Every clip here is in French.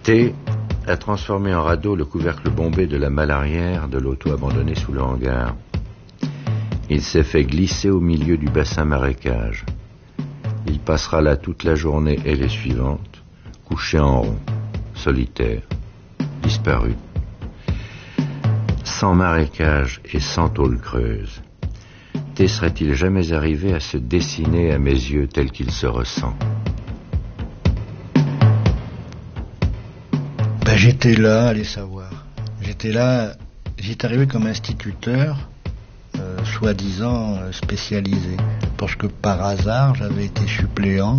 T a transformé en radeau le couvercle bombé de la malle arrière de l'auto abandonnée sous le hangar. Il s'est fait glisser au milieu du bassin marécage. Il passera là toute la journée et les suivantes, couché en rond, solitaire, disparu. Sans marécage et sans tôle creuse, T serait-il jamais arrivé à se dessiner à mes yeux tel qu'il se ressent? J'étais là, allez savoir. J'étais là, j'étais arrivé comme instituteur, soi-disant spécialisé. Parce que par hasard, j'avais été suppléant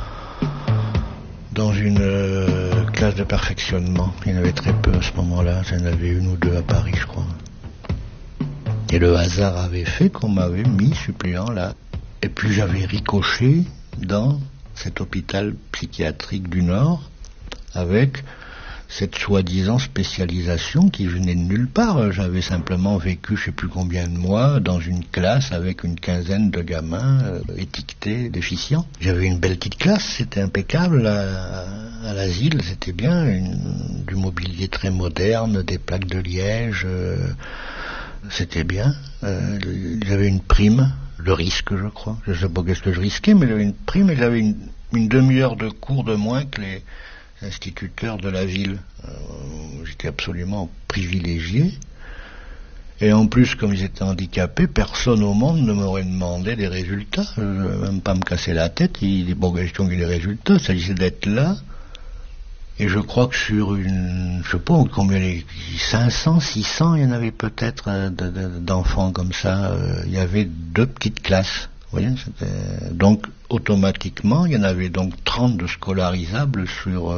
dans une classe de perfectionnement. Il y en avait très peu à ce moment-là, j'en avais une ou deux à Paris, je crois. Et le hasard avait fait qu'on m'avait mis suppléant là. Et puis j'avais ricoché dans cet hôpital psychiatrique du Nord avec cette soi-disant spécialisation qui venait de nulle part. J'avais simplement vécu je sais plus combien de mois dans une classe avec une quinzaine de gamins étiquetés déficients. J'avais une belle petite classe, c'était impeccable à l'asile, c'était bien, du mobilier très moderne, des plaques de liège, c'était bien. J'avais une prime, le risque je crois, je sais pas qu'est-ce que je risquais, mais j'avais une prime et j'avais une demi-heure de cours de moins que les instituteurs de la ville. J'étais absolument privilégié. Et en plus, comme ils étaient handicapés, personne au monde ne m'aurait demandé des résultats. Je ne vais même pas me casser la tête. Il est pas question qu'il y ait des résultats. Il s'agissait d'être là. Et je crois que sur je sais pas combien, 500, 600, il y en avait peut-être d'enfants comme ça. Il y avait 2 petites classes. Vous voyez, donc automatiquement, il y en avait donc 30 de scolarisables sur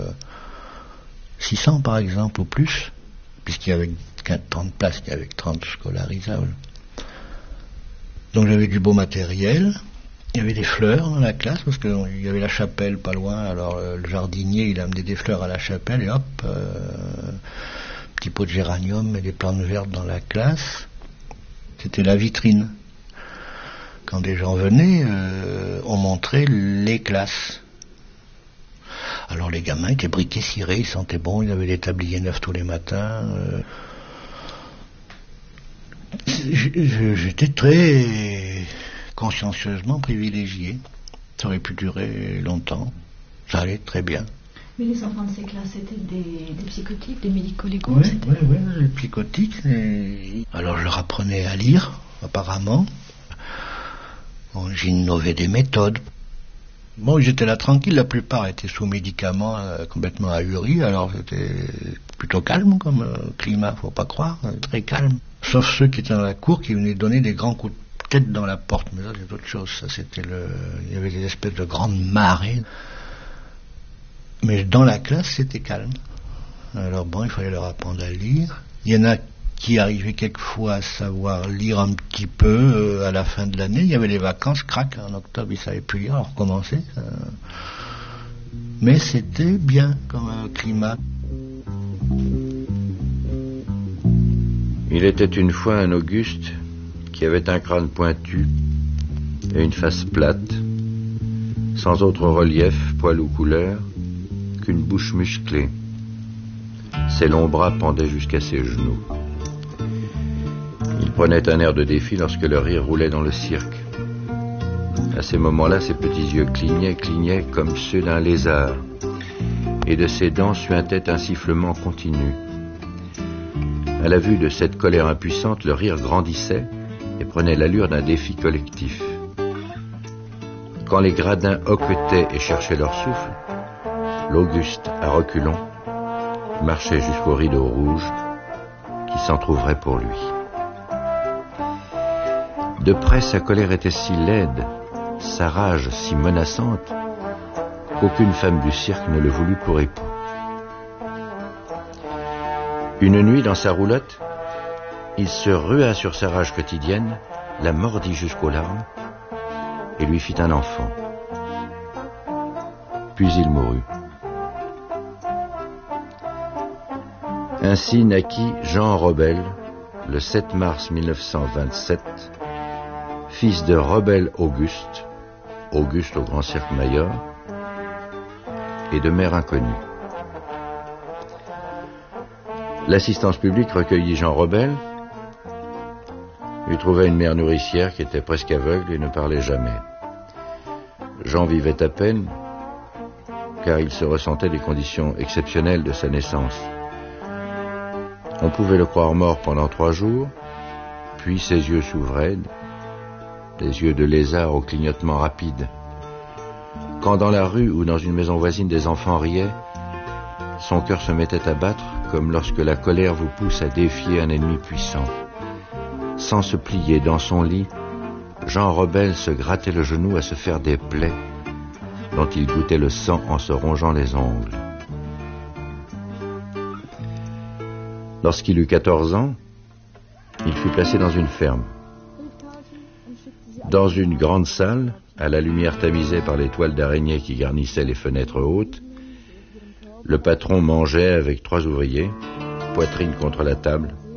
600 par exemple ou plus, puisqu'il y avait 30 places, il y avait 30 scolarisables. Donc j'avais du beau matériel, il y avait des fleurs dans la classe, parce qu'il y avait la chapelle pas loin, alors le jardinier il amenait des fleurs à la chapelle et hop, petit pot de géranium et des plantes vertes dans la classe. C'était la vitrine. Quand des gens venaient, on montrait les classes. Alors les gamins étaient briqués, cirés, ils sentaient bon, ils avaient des tabliers neufs tous les matins. J'étais très consciencieusement privilégié. Ça aurait pu durer longtemps. Ça allait très bien. Mais les enfants de ces classes, c'était des psychotiques, des médico-légaux? Oui, des psychotiques. Alors je leur apprenais à lire, apparemment. Bon, j'innovais des méthodes. Bon, j'étais là tranquille, la plupart étaient sous médicaments complètement ahuris, alors c'était plutôt calme comme climat, faut pas croire, très calme. Sauf ceux qui étaient dans la cour qui venaient donner des grands coups de tête dans la porte, mais ça c'est autre chose, ça c'était il y avait des espèces de grandes marées. Mais dans la classe c'était calme. Alors bon, il fallait leur apprendre à lire. Il y en a qui arrivait quelquefois à savoir lire un petit peu à la fin de l'année. Il y avait les vacances, crac, en octobre, ils ne savaient plus lire, alors recommencer. Mais c'était bien comme climat. Il était une fois un Auguste qui avait un crâne pointu et une face plate, sans autre relief, poil ou couleur, qu'une bouche musclée. Ses longs bras pendaient jusqu'à ses genoux. Il prenait un air de défi lorsque le rire roulait dans le cirque. À ces moments-là, ses petits yeux clignaient comme ceux d'un lézard, et de ses dents suintait un sifflement continu. À la vue de cette colère impuissante, le rire grandissait et prenait l'allure d'un défi collectif. Quand les gradins hoquetaient et cherchaient leur souffle, l'Auguste, à reculons, marchait jusqu'au rideau rouge qui s'entr'ouvrait pour lui. De près, sa colère était si laide, sa rage si menaçante, qu'aucune femme du cirque ne le voulut pour époux. Une nuit, dans sa roulotte, il se rua sur sa rage quotidienne, la mordit jusqu'aux larmes et lui fit un enfant. Puis il mourut. Ainsi naquit Jean Robel, le 7 mars 1927, fils de Robel Auguste, Auguste au Grand Cirque Mayor, et de mère inconnue. L'assistance publique recueillit Jean Rebelle, lui trouva une mère nourricière qui était presque aveugle et ne parlait jamais. Jean vivait à peine, car il se ressentait des conditions exceptionnelles de sa naissance. On pouvait le croire mort pendant 3 jours, puis ses yeux s'ouvraient, des yeux de lézard au clignotement rapide. Quand dans la rue ou dans une maison voisine des enfants riaient, son cœur se mettait à battre comme lorsque la colère vous pousse à défier un ennemi puissant. Sans se plier dans son lit, Jean Rebelle se grattait le genou à se faire des plaies dont il goûtait le sang en se rongeant les ongles. Lorsqu'il eut 14 ans, il fut placé dans une ferme. Dans une grande salle, à la lumière tamisée par les toiles d'araignée qui garnissaient les fenêtres hautes, le patron mangeait avec 3 ouvriers, poitrine contre la table,